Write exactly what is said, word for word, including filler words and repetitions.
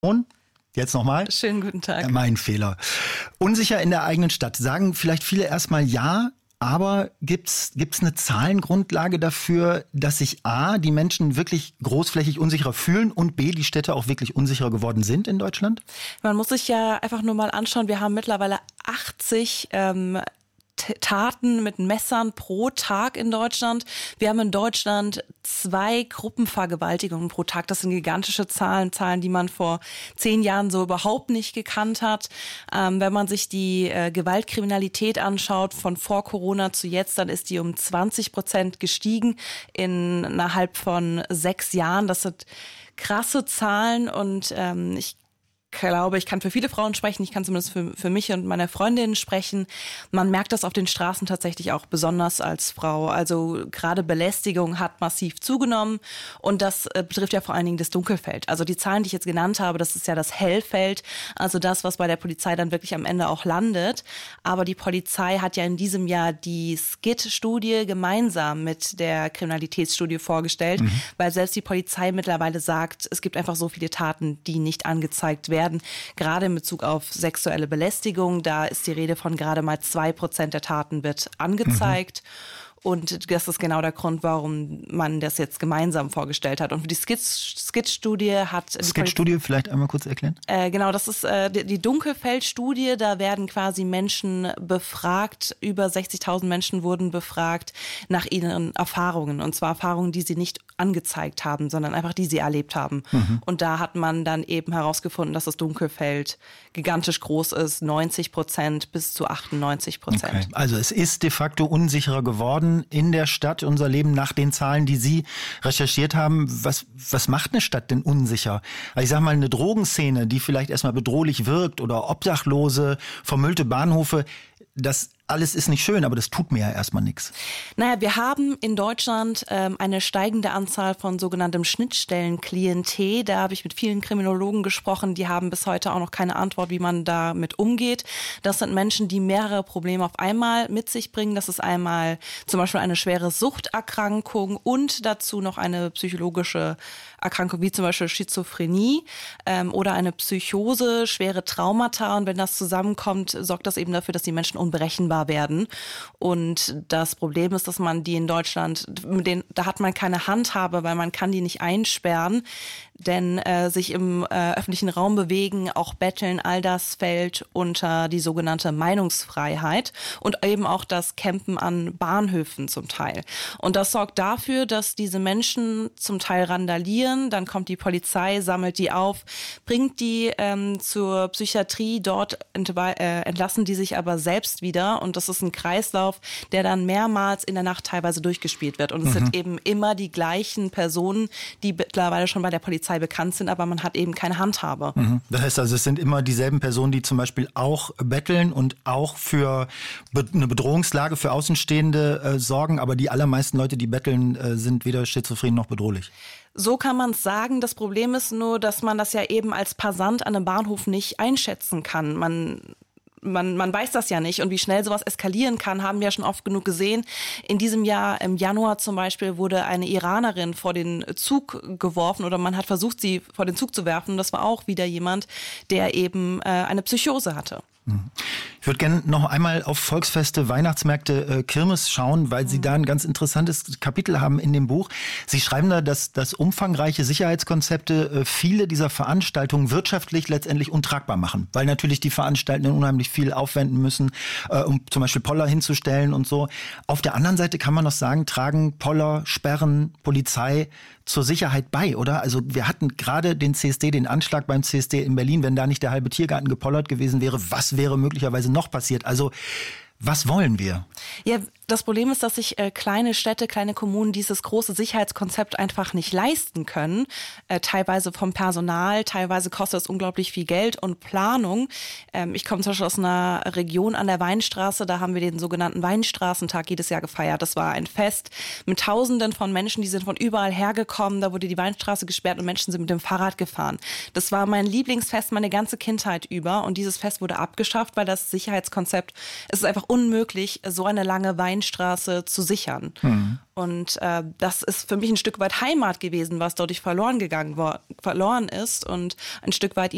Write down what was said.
Und jetzt nochmal. Schönen guten Tag. Mein Fehler. Unsicher in der eigenen Stadt. Sagen vielleicht viele erstmal ja, aber gibt's gibt's eine Zahlengrundlage dafür, dass sich A, die Menschen wirklich großflächig unsicherer fühlen und B, die Städte auch wirklich unsicherer geworden sind in Deutschland? Man muss sich ja einfach nur mal anschauen, wir haben mittlerweile achtzig ähm, Taten mit Messern pro Tag in Deutschland. Wir haben in Deutschland zwei Gruppenvergewaltigungen pro Tag. Das sind gigantische Zahlen, Zahlen, die man vor zehn Jahren so überhaupt nicht gekannt hat. Ähm, wenn man sich die äh, Gewaltkriminalität anschaut, von vor Corona zu jetzt, dann ist die um zwanzig Prozent gestiegen innerhalb von sechs Jahren. Das sind krasse Zahlen und ähm, ich Ich glaube, ich kann für viele Frauen sprechen, ich kann zumindest für, für mich und meine Freundinnen sprechen. Man merkt das auf den Straßen tatsächlich auch besonders als Frau. Also gerade Belästigung hat massiv zugenommen und das äh, betrifft ja vor allen Dingen das Dunkelfeld. Also die Zahlen, die ich jetzt genannt habe, das ist ja das Hellfeld, also das, was bei der Polizei dann wirklich am Ende auch landet. Aber die Polizei hat ja in diesem Jahr die S C I T-Studie gemeinsam mit der Kriminalitätsstudie vorgestellt, mhm. weil selbst die Polizei mittlerweile sagt, es gibt einfach so viele Taten, die nicht angezeigt werden. Werden. Gerade in Bezug auf sexuelle Belästigung, da ist die Rede von gerade mal zwei Prozent der Taten wird angezeigt. Mhm. Und das ist genau der Grund, warum man das jetzt gemeinsam vorgestellt hat. Und für die S C I T-Studie hat... S C I T-Studie vielleicht einmal kurz erklären? Äh, genau, das ist äh, die, die Dunkelfeldstudie. Da werden quasi Menschen befragt. Über sechzigtausend Menschen wurden befragt nach ihren Erfahrungen. Und zwar Erfahrungen, die sie nicht angezeigt haben, sondern einfach die sie erlebt haben. Mhm. Und da hat man dann eben herausgefunden, dass das Dunkelfeld gigantisch groß ist. neunzig Prozent bis zu achtundneunzig Prozent. Okay. Also es ist de facto unsicherer geworden in der Stadt, unser Leben nach den Zahlen, die Sie recherchiert haben. Was, was macht eine Stadt denn unsicher? Also ich sag mal, eine Drogenszene, die vielleicht erstmal bedrohlich wirkt oder Obdachlose, vermüllte Bahnhöfe, das alles ist nicht schön, aber das tut mir ja erstmal nichts. Naja, wir haben in Deutschland ähm, eine steigende Anzahl von sogenanntem Schnittstellenklientel. Da habe ich mit vielen Kriminologen gesprochen, die haben bis heute auch noch keine Antwort, wie man damit umgeht. Das sind Menschen, die mehrere Probleme auf einmal mit sich bringen. Das ist einmal zum Beispiel eine schwere Suchterkrankung und dazu noch eine psychologische Erkrankung, wie zum Beispiel Schizophrenie ähm, oder eine Psychose, schwere Traumata. Und wenn das zusammenkommt, sorgt das eben dafür, dass die Menschen unberechenbar werden. Und das Problem ist, dass man die in Deutschland, mit denen, da hat man keine Handhabe, weil man kann die nicht einsperren. Denn äh, sich im äh, öffentlichen Raum bewegen, auch betteln, all das fällt unter die sogenannte Meinungsfreiheit und eben auch das Campen an Bahnhöfen zum Teil. Und das sorgt dafür, dass diese Menschen zum Teil randalieren, dann kommt die Polizei, sammelt die auf, bringt die ähm, zur Psychiatrie, dort entwe- äh, entlassen die sich aber selbst wieder und das ist ein Kreislauf, der dann mehrmals in der Nacht teilweise durchgespielt wird. Und es mhm. sind eben immer die gleichen Personen, die mittlerweile schon bei der Polizei bekannt sind, aber man hat eben keine Handhabe. Mhm. Das heißt also, es sind immer dieselben Personen, die zum Beispiel auch betteln und auch für be- eine Bedrohungslage für Außenstehende äh, sorgen, aber die allermeisten Leute, die betteln, äh, sind weder schizophren noch bedrohlich. So kann man es sagen. Das Problem ist nur, dass man das ja eben als Passant an einem Bahnhof nicht einschätzen kann. Man Man, man weiß das ja nicht und wie schnell sowas eskalieren kann, haben wir ja schon oft genug gesehen. In diesem Jahr, im Januar zum Beispiel, wurde eine Iranerin vor den Zug geworfen oder man hat versucht, sie vor den Zug zu werfen. Das war auch wieder jemand, der eben äh, eine Psychose hatte. Ich würde gerne noch einmal auf Volksfeste, Weihnachtsmärkte, äh, Kirmes schauen, weil Sie da ein ganz interessantes Kapitel haben in dem Buch. Sie schreiben da, dass, dass umfangreiche Sicherheitskonzepte äh, viele dieser Veranstaltungen wirtschaftlich letztendlich untragbar machen, weil natürlich die Veranstaltenden unheimlich viel aufwenden müssen, äh, um zum Beispiel Poller hinzustellen und so. Auf der anderen Seite kann man noch sagen, tragen Poller, Sperren, Polizei zur Sicherheit bei, oder? Also wir hatten gerade den C S D, den Anschlag beim C S D in Berlin, wenn da nicht der halbe Tiergarten gepollert gewesen wäre, was wäre möglicherweise noch passiert? Also was wollen wir? Ja, das Problem ist, dass sich äh, kleine Städte, kleine Kommunen dieses große Sicherheitskonzept einfach nicht leisten können. Äh, teilweise vom Personal, teilweise kostet es unglaublich viel Geld und Planung. Ähm, ich komme zum Beispiel aus einer Region an der Weinstraße, da haben wir den sogenannten Weinstraßentag jedes Jahr gefeiert. Das war ein Fest mit Tausenden von Menschen, die sind von überall hergekommen. Da wurde die Weinstraße gesperrt und Menschen sind mit dem Fahrrad gefahren. Das war mein Lieblingsfest meine ganze Kindheit über und dieses Fest wurde abgeschafft, weil das Sicherheitskonzept, es ist einfach unmöglich, so eine lange Weinstraße zu sichern. Mhm. Und äh, das ist für mich ein Stück weit Heimat gewesen, was dadurch verloren gegangen war, verloren ist und ein Stück weit